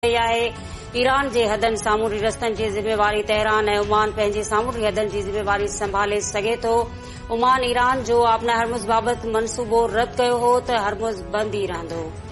रही आहे। ईरान जे हदनि सामूंडी रस्तनि जी ज़िम्मेवारी तेहरान ऐं ओमान पंहिंजी सामूंडी हदनि जी ज़िम्मेवारी संभाले सघे थो। ओमान ईरान जो आबना हरमुज़ बाबति मनसूबो रद्द कयो हो त हरमुज़ बंदि ई रहंदो।